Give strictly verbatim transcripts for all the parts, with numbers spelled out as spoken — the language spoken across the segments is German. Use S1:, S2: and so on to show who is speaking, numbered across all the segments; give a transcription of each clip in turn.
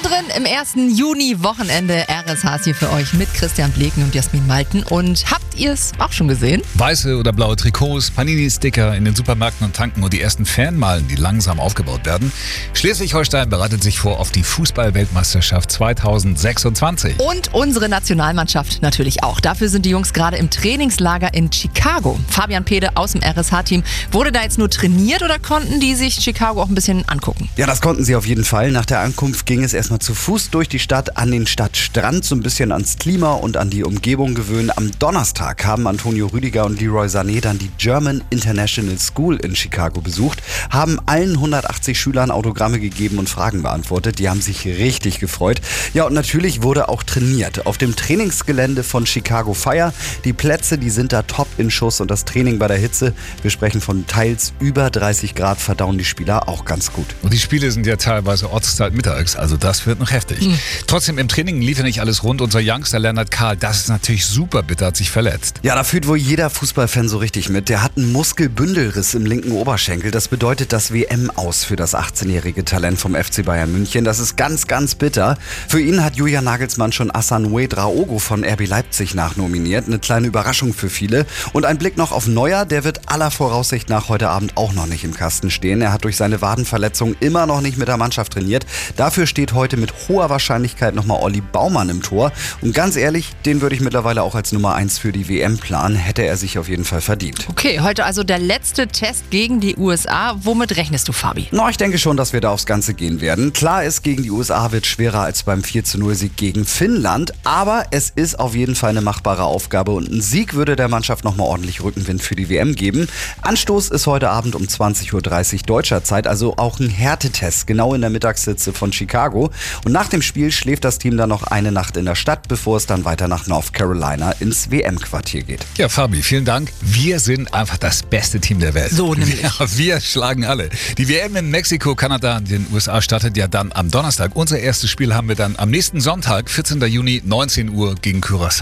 S1: Mittendrin im ersten Juni-Wochenende. R S H ist hier für euch mit Christian Bleken und Jasmin Malten. Und habt ihr es auch schon gesehen?
S2: Weiße oder blaue Trikots, Panini-Sticker in den Supermärkten und Tanken und die ersten Fanmalen, die langsam aufgebaut werden. Schleswig-Holstein bereitet sich vor auf die Fußball-Weltmeisterschaft zweitausendsechsundzwanzig.
S1: Und unsere Nationalmannschaft natürlich auch. Dafür sind die Jungs gerade im Trainingslager in Chicago. Fabian Pede aus dem R S H-Team. Wurde da jetzt nur trainiert oder konnten die sich Chicago auch ein bisschen angucken?
S3: Ja, das konnten sie auf jeden Fall. Nach der Ankunft ging es erstmal zu Fuß durch die Stadt an den Stadtstrand, so ein bisschen ans Klima und an die Umgebung gewöhnen. Am Donnerstag haben Antonio Rüdiger und Leroy Sané dann die German International School in Chicago besucht, haben allen hundertachtzig Schülern Autogramme gegeben und Fragen beantwortet. Die haben sich richtig gefreut. Ja, und natürlich wurde auch trainiert auf dem Trainingsgelände von Chicago Fire. Die Plätze, die sind da top in Schuss und das Training bei der Hitze, wir sprechen von teils über dreißig Grad, verdauen die Spieler auch ganz gut.
S2: Und die Spiele sind ja teilweise Ortszeit mittags, also das wird noch heftig. Mhm. Trotzdem, im Training lief ja nicht alles rund. Unser Youngster Lennart Karl, das ist natürlich super bitter, hat sich verletzt.
S3: Ja, da fühlt wohl jeder Fußballfan so richtig mit. Der hat einen Muskelbündelriss im linken Oberschenkel. Das bedeutet das W M-Aus für das achtzehnjährige Talent vom F C Bayern München. Das ist ganz, ganz bitter. Für ihn hat Julian Nagelsmann schon Hassan Ouedraogo von R B Leipzig nachnominiert. Eine kleine Überraschung für viele. Und ein Blick noch auf Neuer, der wird aller Voraussicht nach heute Abend auch noch nicht im Kasten stehen. Er hat durch seine Wadenverletzung immer noch nicht mit der Mannschaft trainiert. Dafür steht heute mit hoher Wahrscheinlichkeit nochmal Olli Baumann im Tor. Und ganz ehrlich, den würde ich mittlerweile auch als Nummer eins für die W M planen. Hätte er sich auf jeden Fall verdient.
S1: Okay, heute also der letzte Test gegen die U S A. Womit rechnest du, Fabi?
S3: Na, ich denke schon, dass wir da aufs Ganze gehen werden. Klar ist, gegen die U S A wird schwerer als beim vier zu null Sieg gegen Finnland. Aber es ist auf jeden Fall eine machbare Aufgabe. Und ein Sieg würde der Mannschaft nochmal ordentlich Rückenwind für die W M geben. Anstoß ist heute Abend um zwanzig Uhr dreißig deutscher Zeit. Also auch ein Härtetest, genau in der Mittagssitze von Chicago. Und nach dem Spiel schläft das Team dann noch eine Nacht in der Stadt, bevor es dann weiter nach North Carolina ins W M-Quartier geht.
S2: Ja, Fabi, vielen Dank. Wir sind einfach das beste Team der Welt.
S1: So nämlich.
S2: Ja, wir schlagen alle. Die W M in Mexiko, Kanada und den U S A startet ja dann am Donnerstag. Unser erstes Spiel haben wir dann am nächsten Sonntag, vierzehnten Juni, neunzehn Uhr gegen Curaçao.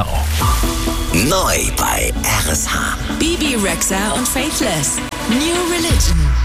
S4: Neu bei R S H.
S5: Bebe Rexha und Faithless. New Religion.